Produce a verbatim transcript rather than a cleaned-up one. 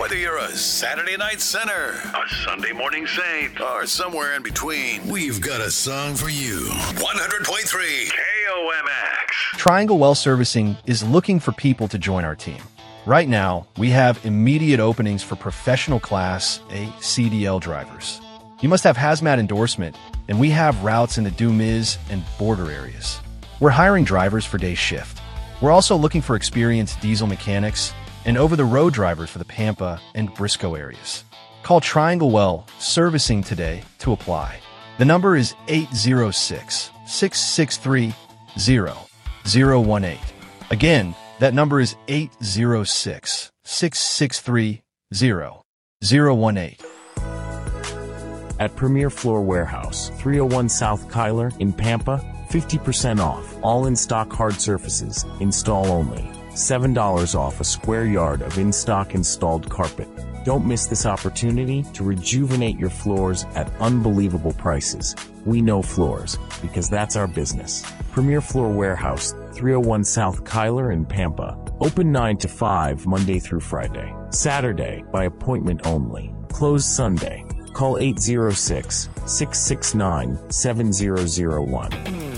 Whether you're a Saturday night sinner, a Sunday morning saint, or somewhere in between, we've got a song for you. one hundred point three K O M X. Triangle Well Servicing is looking for people to join our team. Right now, we have immediate openings for professional class A C D L drivers. You must have hazmat endorsement, and we have routes in the Dumiz and border areas. We're hiring drivers for day shift. We're also looking for experienced diesel mechanics and over-the-road drivers for the Pampa and Briscoe areas. Call Triangle Well Servicing today to apply. The number is eight zero six, six six three, zero zero one eight. Again, that number is eight zero six, six six three, zero zero one eight. At Premier Floor Warehouse, three oh one South Kyler in Pampa, fifty percent off, all in-stock hard surfaces, install only. seven dollars off a square yard of in-stock installed carpet. Don't miss this opportunity to rejuvenate your floors at unbelievable prices. We know floors, because that's our business. Premier Floor Warehouse, three oh one South Kyler in Pampa. Open nine to five Monday through Friday. Saturday, by appointment only. Closed Sunday. Call eight zero six, six six nine, seven zero zero one.